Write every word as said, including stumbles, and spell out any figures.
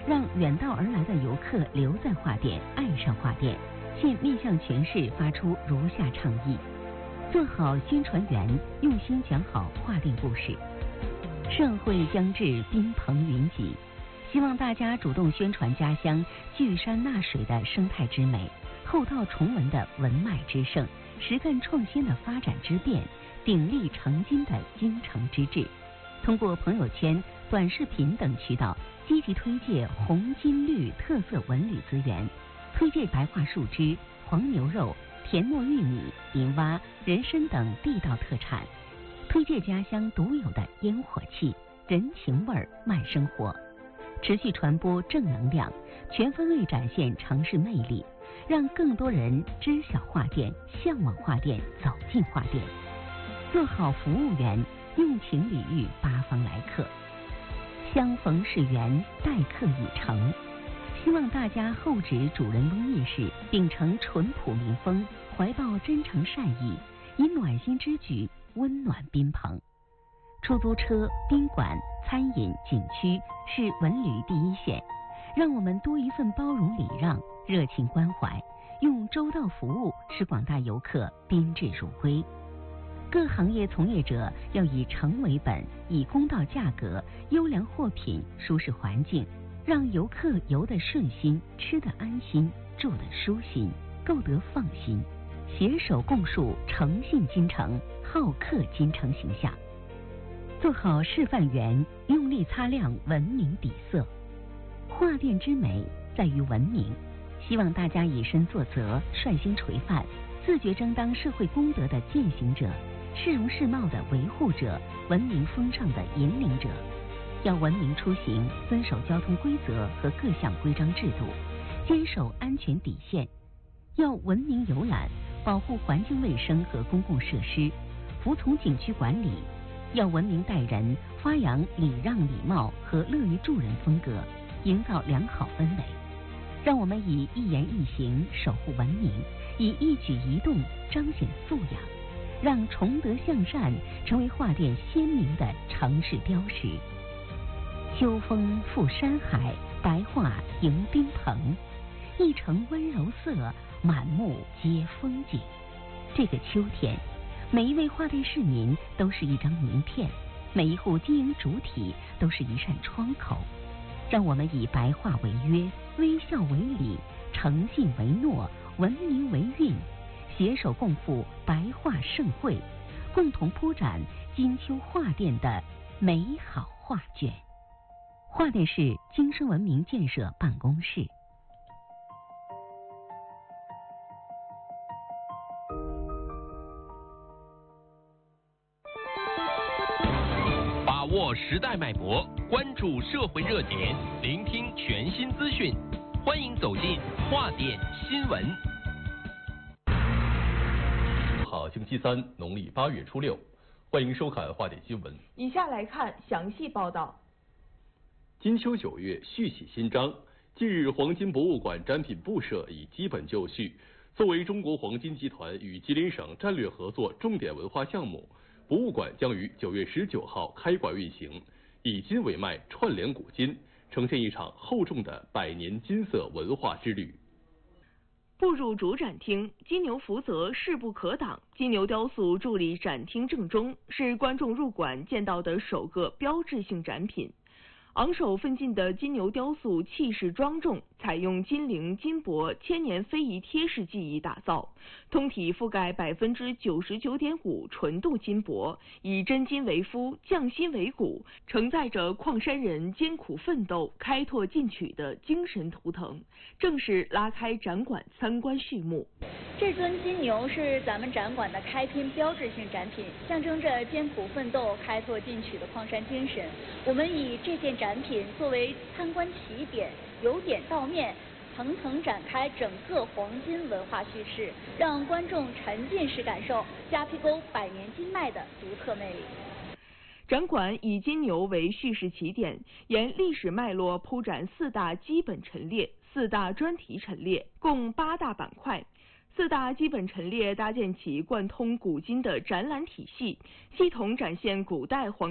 让远道而来的游客留在画店，爱上画店。现面向全市发出如下倡议：做好宣传员，用心讲好画店故事。盛会将至，宾朋云集，希望大家主动宣传家乡聚山纳水的生态之美，后道崇文的文脉之盛，实干创新的发展之变，鼎力成金的精诚之志。通过朋友圈、短视频等渠道，积极推介红金绿特色文旅资源，推介白桦树枝、黄牛肉、田糯玉米、银蛙、人参等地道特产，推介家乡独有的烟火气、人情味儿、慢生活，持续传播正能量，全方位展现城市魅力，让更多人知晓画店、向往画店、走进画店。做好服务员，用情礼遇八方来客，相逢是缘，待客已成。希望大家厚植主人翁意识，秉承淳朴民风，怀抱真诚善意，以暖心之举温暖宾朋。出租车、宾馆、餐饮、景区是文旅第一线，让我们多一份包容礼让、热情关怀，用周到服务使广大游客宾至如归。各行业从业者要以诚为本，以公道价格、优良货品、舒适环境，让游客游得顺心，吃得安心，住得舒心，购得放心，携手共树诚信金城、好客金城形象。做好示范员，用力擦亮文明底色。画店之美在于文明，希望大家以身作则，率先垂范，自觉争当社会公德的践行者，市容市貌的维护者，文明风尚的引领者。要文明出行，遵守交通规则和各项规章制度，坚守安全底线。要文明游览，保护环境卫生和公共设施，服从景区管理。要文明待人，发扬礼让礼貌和乐于助人风格，营造良好氛围。让我们以一言一行守护文明，以一举一动彰显素养，让崇德向善成为画店鲜明的城市标识。秋风赴山海，白桦迎宾朋，一城温柔色，满目皆风景。这个秋天，每一位画店市民都是一张名片，每一户经营主体都是一扇窗口。让我们以白桦为约，微笑为礼，诚信为诺，文明为韵，携手共赴白桦盛会，共同铺展金秋画店的美好画卷。画店市精深文明建设办公室。 把握时代脉搏，关注社会热点，聆听全新资讯，欢迎走进画店新闻。 好，星期三，农历八月初六，欢迎收看画店新闻。 以下来看详细报道。 金秋九月，续写新章。近日，黄金博物馆展品布设已基本就绪。作为中国黄金集团与吉林省战略合作重点文化项目，博物馆将于九月十九号开馆运行，以金为脉，串联古今，呈现一场厚重的百年金色文化之旅。 步入主展厅，金牛福泽势不可挡，金牛雕塑伫立展厅正中，是观众入馆见到的首个标志性展品。昂首奋进的金牛雕塑气势庄重，采用金陵、金箔千年非遗贴式技艺打造，通体覆盖百分之九十九点五纯度金箔，以真金为肤，匠心为骨，承载着矿山人艰苦奋斗、开拓进取的精神图腾，正式拉开展馆参观序幕。 这尊金牛是咱们展馆的开篇标志性展品，象征着艰苦奋斗、开拓进取的矿山精神。我们以这件展品作为参观起点，由点到面，层层展开整个黄金文化叙事，让观众沉浸式感受夹皮沟百年金脉的独特魅力。 展馆以金牛为叙事起点，沿历史脉络铺展四大基本陈列、四大专题陈列，共八大板块。四大基本陈列搭建起贯通古今的展览体系，系统展现古代黄